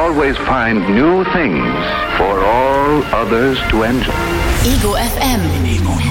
always find new things for all others to enjoy. Ego FM.